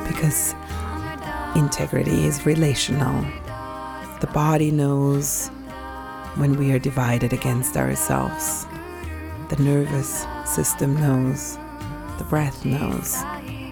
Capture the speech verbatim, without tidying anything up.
because integrity is relational. The body knows when we are divided against ourselves. The nervous system knows. The breath knows.